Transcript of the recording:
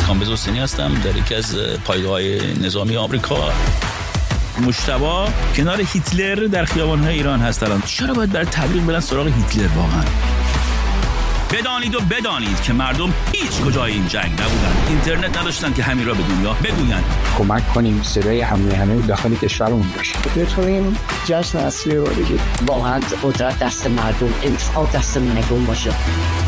کامبیز حسینی هستم، در یکی از پایگاه‌های نظامی آمریکا. مجتبی کنار هیتلر در خیابان‌های ایران هست الان. چرا باید برای تبلیغ برن سراغ هیتلر واقعا؟ بدانید که مردم هیچ کجای این جنگ نبودن، اینترنت نداشتن که همین را به دنیا بگویند. کمک کنیم صدای همه داخل کشورمون باشه. بتونیم جشن اصلی رو بگیریم. واقعا قدرت دست مردم، انتخاب دست مردم باشه.